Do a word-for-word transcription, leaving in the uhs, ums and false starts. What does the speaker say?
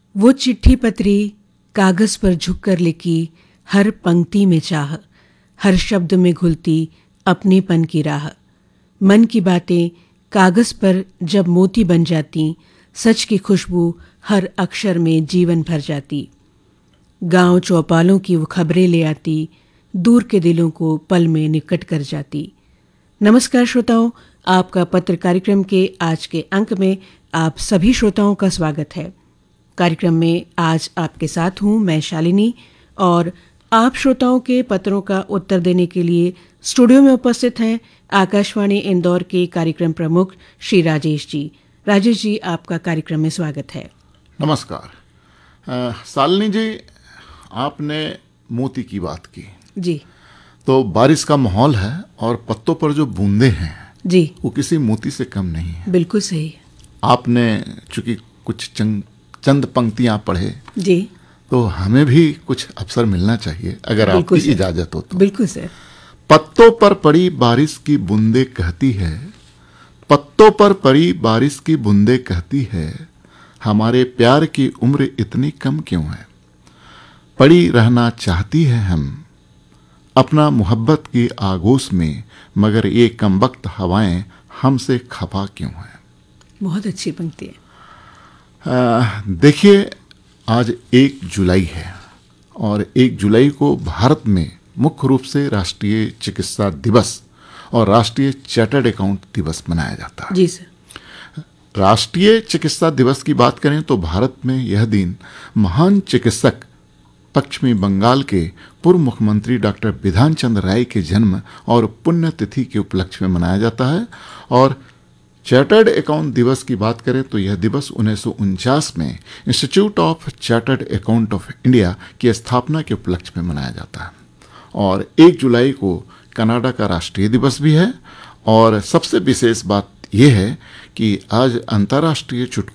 वो चिट्ठी पत्री कागज पर झुककर लिखी, हर पंक्ति में चाह, हर शब्द में घुलती अपनेपन की राह। मन की बातें कागज पर जब मोती बन जाती, सच की खुशबू हर अक्षर में जीवन भर जाती। गांव चौपालों की वो खबरें ले आती, दूर के दिलों को पल में निकट कर जाती। नमस्कार श्रोताओं, आपका पत्र कार्यक्रम के आज के अंक में आप सभी श्रोताओं का स्वागत है। कार्यक्रम में आज आपके साथ हूं मैं शालिनी, और आप श्रोताओं के पत्रों का उत्तर देने के लिए स्टूडियो में उपस्थित हैं आकाशवाणी इंदौर के कार्यक्रम प्रमुख श्री राजेश जी। राजेश जी, आपका कार्यक्रम में स्वागत है। नमस्कार। शालिनी जी, आपने मोती की बात की जी। तो बारिश का माहौल है और पत्तों पर जो बूंदे हैं जी, वो किसी मोती से कम नहीं है। बिल्कुल सही। आपने चूंकि कुछ चंद चंद पंक्तियां पढ़े जी, तो हमें भी कुछ अवसर मिलना चाहिए, अगर आपकी इजाजत हो तो। बिल्कुल सर। पत्तों पर पड़ी बारिश की बूंदे कहती है, पत्तों पर पड़ी बारिश की बूंदे कहती है, हमारे प्यार की उम्र इतनी कम क्यों है। पड़ी रहना चाहती है हम अपना मोहब्बत की आगोश में, मगर ये कमबख्त हवाएं हमसे खफा क्यों है। बहुत अच्छी पंक्ति है। देखिए, आज एक जुलाई है और एक जुलाई को भारत में मुख्य रूप से राष्ट्रीय चिकित्सा दिवस और राष्ट्रीय चार्टर्ड अकाउंट दिवस मनाया जाता है। जी सर। राष्ट्रीय चिकित्सा दिवस की बात करें तो भारत में यह दिन महान चिकित्सक पश्चिमी बंगाल के पूर्व मुख्यमंत्री डॉक्टर बिधान चंद्र राय के जन्म और पुण्यतिथि के उपलक्ष्य में मनाया जाता है। और चार्टर्ड अकाउंट दिवस की बात करें तो यह दिवस उन्नीस सौ उनचास में institute of chartered account of India की स्थापना के उपलक्ष्य में मनाया जाता है। और एक जुलाई को कनाडा का राष्ट्रीय दिवस भी है। और सबसे विशेष बात यह है कि आज अंतर्राष्ट्रीय चुटकुले